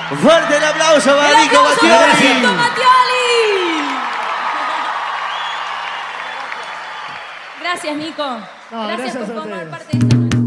Fuerte el aplauso para Nico Mattioli. Gracias, Nico. No, Gracias por a formar ustedes. parte de esta noche.